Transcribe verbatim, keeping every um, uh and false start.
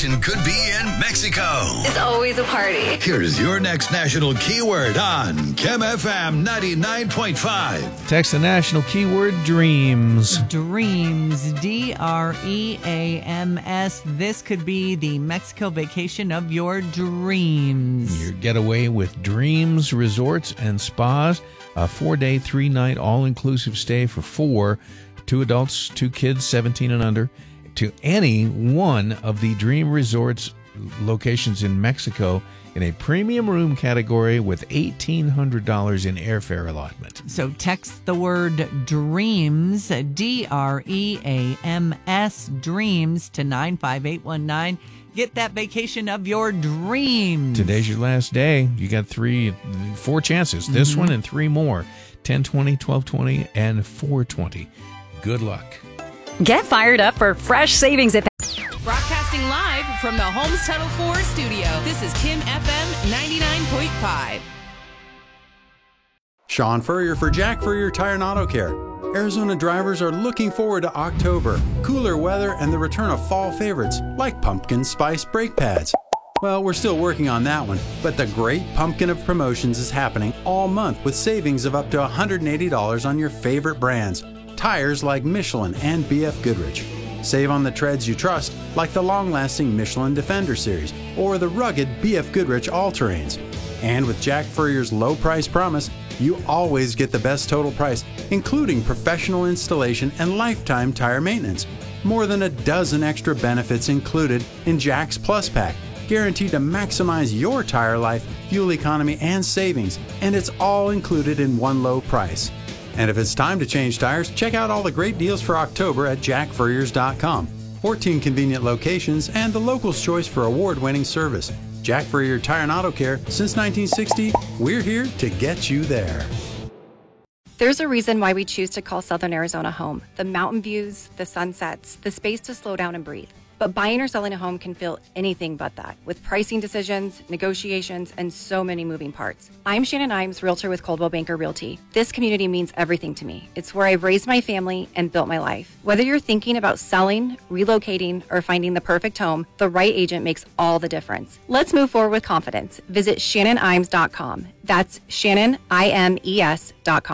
vacation could be in Mexico. It's always a party. Here's your next national keyword on Chem F M ninety-nine point five. Text the national keyword dreams. Dreams, D R E A M S. This could be the Mexico vacation of your dreams. Your getaway with Dreams Resorts and Spas. A four-day, three-night, all-inclusive stay for four. Two adults, two kids, seventeen and under. To any one of the Dream Resorts locations in Mexico in a premium room category with eighteen hundred dollars in airfare allotment. So text the word dreams, D R E A M S, dreams, to nine five eight one nine. Get that vacation of your dreams. Today's your last day. You got three, four chances. This mm-hmm. one and three more. ten twenty, twelve twenty, and four twenty. Good luck. Get fired up for fresh savings at Broadcasting live from the Holmes Tuttle four studio. This is Kim F M ninety-nine point five. Sean Furrier for Jack Furrier Tire and Auto Care. Arizona drivers are looking forward to October, cooler weather, and the return of fall favorites like pumpkin spice brake pads. Well, we're still working on that one, but the great pumpkin of promotions is happening all month with savings of up to one hundred eighty dollars on your favorite brands. Tires like Michelin and B F Goodrich. Save on the treads you trust, like the long-lasting Michelin Defender Series or the rugged B F Goodrich All-Terrains. And with Jack Furrier's low price promise, you always get the best total price, including professional installation and lifetime tire maintenance. More than a dozen extra benefits included in Jack's Plus Pack, guaranteed to maximize your tire life, fuel economy, and savings, and it's all included in one low price. And if it's time to change tires, check out all the great deals for October at jack furriers dot com. fourteen convenient locations and the local's choice for award-winning service. Jack Furrier Tire and Auto Care, since nineteen sixty, we're here to get you there. There's a reason why we choose to call Southern Arizona home. The mountain views, the sunsets, the space to slow down and breathe. But buying or selling a home can feel anything but that, with pricing decisions, negotiations, and so many moving parts. I'm Shannon Imes, realtor with Coldwell Banker Realty. This community means everything to me. It's where I've raised my family and built my life. Whether you're thinking about selling, relocating, or finding the perfect home, the right agent makes all the difference. Let's move forward with confidence. Visit shannon imes dot com. That's Shannon, I M E S dot com.